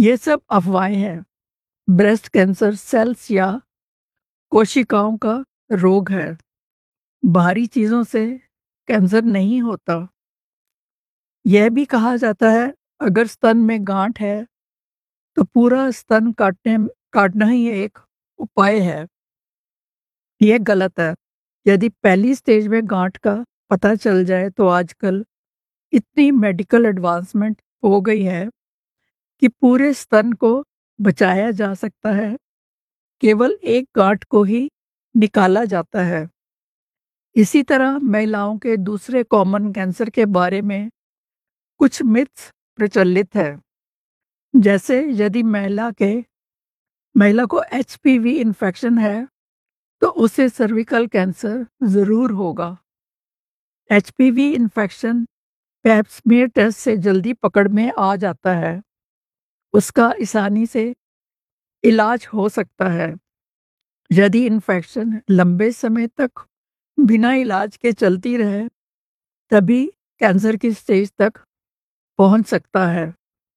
ये सब अफवाहें हैं। ब्रेस्ट कैंसर सेल्स या कोशिकाओं का रोग है। बाहरी चीजों से कैंसर नहीं होता। यह भी कहा जाता है अगर स्तन में गांठ है तो पूरा स्तन काटना ही एक उपाय है। यह गलत है। यदि पहली स्टेज में गांठ का पता चल जाए तो आजकल इतनी मेडिकल एडवांसमेंट हो गई है कि पूरे स्तन को बचाया जा सकता है। केवल एक गांठ को ही निकाला जाता है। इसी तरह महिलाओं के दूसरे कॉमन कैंसर के बारे में कुछ मिथ्स प्रचलित है। जैसे यदि महिला को एचपीवी इन्फेक्शन है तो उसे सर्विकल कैंसर जरूर होगा। HPV infection pipe smear test से जल्दी पकड़ में आ जाता है। उसका आसानी से इलाज हो सकता है। यदि इन्फेक्शन लंबे समय तक बिना इलाज के चलती रहे तभी कैंसर की स्टेज तक पहुंच सकता है।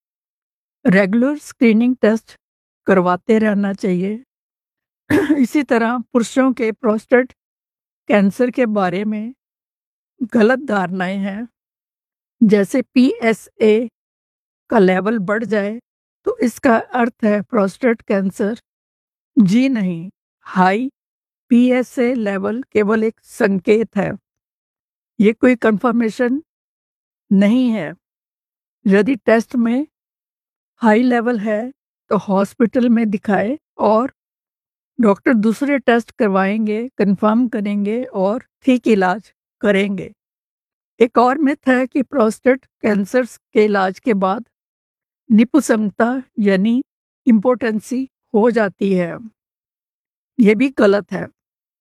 रेगुलर स्क्रीनिंग टेस्ट करवाते रहना चाहिए। इसी तरह पुरुषों के प्रोस्टेट कैंसर के बारे में गलत धारणाएं हैं। जैसे पीएसए का लेवल बढ़ जाए तो इसका अर्थ है प्रोस्टेट कैंसर। जी नहीं, हाई पीएसए लेवल केवल एक संकेत है। ये कोई कंफर्मेशन नहीं है। यदि टेस्ट में हाई लेवल है तो हॉस्पिटल में दिखाए और डॉक्टर दूसरे टेस्ट करवाएंगे, कंफर्म करेंगे और ठीक इलाज करेंगे। एक और मिथ है कि प्रोस्टेट कैंसर के इलाज के बाद निपुसमता यानी इम्पोटेंसी हो जाती है। यह भी गलत है।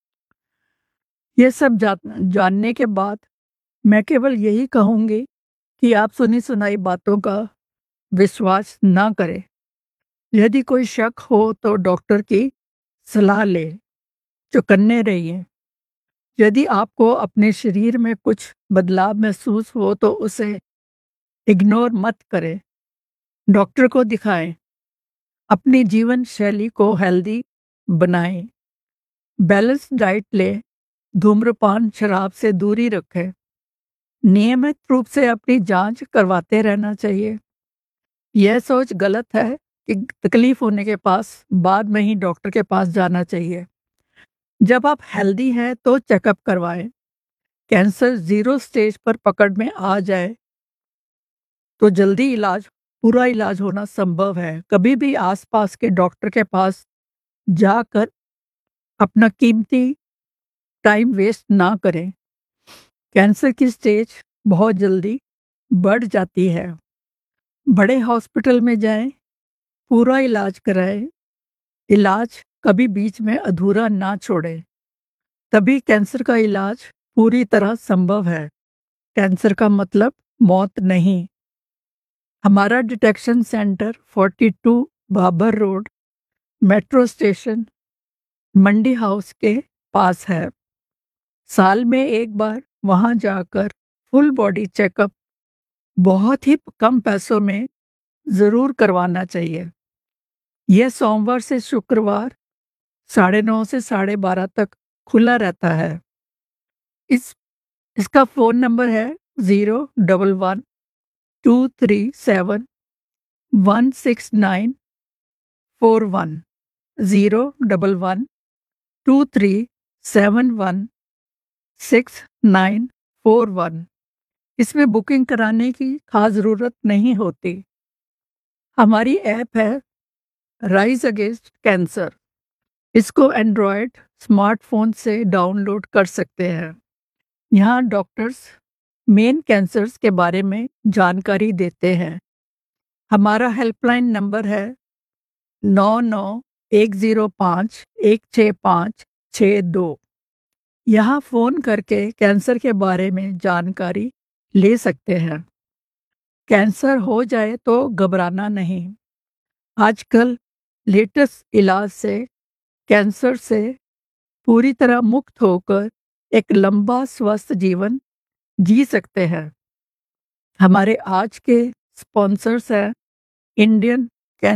ये सब जानने के बाद मैं केवल यही कहूंगी कि आप सुनी सुनाई बातों का विश्वास ना करें। यदि कोई शक हो तो डॉक्टर की सलाह ले। चौकन्ने रहिए। यदि आपको अपने शरीर में कुछ बदलाव महसूस हो तो उसे इग्नोर मत करें। डॉक्टर को दिखाएं। अपनी जीवन शैली को हेल्दी बनाएं। बैलेंस डाइट लें। धूम्रपान शराब से दूरी रखें। नियमित रूप से अपनी जांच करवाते रहना चाहिए। यह सोच गलत है कि तकलीफ होने के पास बाद में ही डॉक्टर के पास जाना चाहिए। जब आप हेल्दी हैं तो चेकअप करवाएं। कैंसर 0 स्टेज पर पकड़ में आ जाए तो जल्दी पूरा इलाज होना संभव है। कभी भी आसपास के डॉक्टर के पास जाकर अपना कीमती टाइम वेस्ट ना करें। कैंसर की स्टेज बहुत जल्दी बढ़ जाती है। बड़े हॉस्पिटल में जाएं, पूरा इलाज कराएं। इलाज कभी बीच में अधूरा ना छोड़ें। तभी कैंसर का इलाज पूरी तरह संभव है। कैंसर का मतलब मौत नहीं। हमारा detection centre 42 Babar road, metro station, मंडी हाउस के पास है। साल में एक बार वहां जाकर फुल बॉडी चेकअप बहुत ही कम पैसों में जरूर करवाना चाहिए। यह सोमवार से शुक्रवार 9:30 से 12:30 तक खुला रहता है। इसका फोन नंबर है 011-237-16941। 011-237-16941। इसमें बुकिंग कराने की खास जरूरत नहीं होती। हमारी ऐप है राइज अगेंस्ट कैंसर। इसको एंड्रॉयड स्मार्टफोन से डाउनलोड कर सकते हैं। यहाँ डॉक्टर्स मेन कैंसर्स के बारे में जानकारी देते हैं। हमारा हेल्पलाइन नंबर है 99-105-16562। यहाँ फोन करके कैंसर के बारे में जानकारी ले सकते हैं। कैंसर हो जाए तो घबराना नहीं। आजकल लेटेस्ट इलाज से कैंसर से पूरी तरह मुक्त होकर एक लंबा स्वस्थ जीवन जी सकते हैं। हमारे आज के स्पॉन्सर्स हैं इंडियन